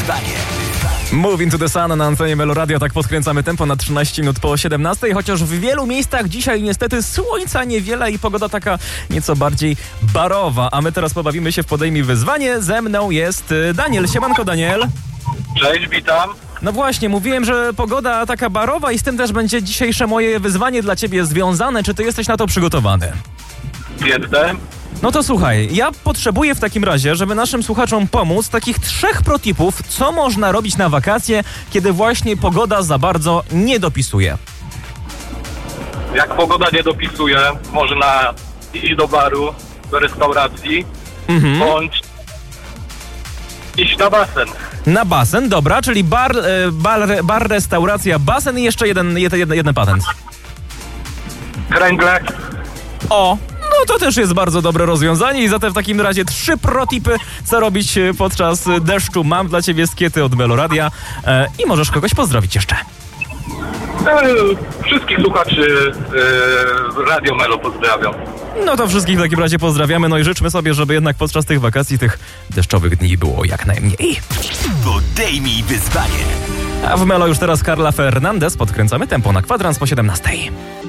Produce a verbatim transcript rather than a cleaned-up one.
wyzwanie. Moving to the Sun na antenie Melo Radio, tak podkręcamy tempo na trzynaście minut po siedemnastej, chociaż w wielu miejscach dzisiaj niestety słońca niewiele i pogoda taka nieco bardziej barowa. A my teraz pobawimy się w Podejmij Wyzwanie. Ze mną jest Daniel. Siemanko, Daniel. Cześć, witam. No właśnie, mówiłem, że pogoda taka barowa i z tym też będzie dzisiejsze moje wyzwanie dla ciebie związane. Czy ty jesteś na to przygotowany? Jestem. No to słuchaj, ja potrzebuję w takim razie, żeby naszym słuchaczom pomóc, takich trzech protipów, co można robić na wakacje, kiedy właśnie pogoda za bardzo nie dopisuje. Jak pogoda nie dopisuje, można iść do baru, do restauracji, Mhm. bądź iść na basen. Na basen, dobra, czyli bar, e, bar, bar restauracja, basen i jeszcze jeden, jeden, jeden patent. Kręgle. O, no to też jest bardzo dobre rozwiązanie i zatem w takim razie trzy protipy, co robić podczas deszczu. Mam dla ciebie skiety od Melo Radia e, i możesz kogoś pozdrowić jeszcze. E, wszystkich słuchaczy e, Radio Melo pozdrawiam. No to wszystkich w takim razie pozdrawiamy, no i życzmy sobie, żeby jednak podczas tych wakacji, tych deszczowych dni było jak najmniej. Podejmij wyzwanie. A w Melo już teraz Carla Fernandez, podkręcamy tempo na kwadrans po siedemnastej.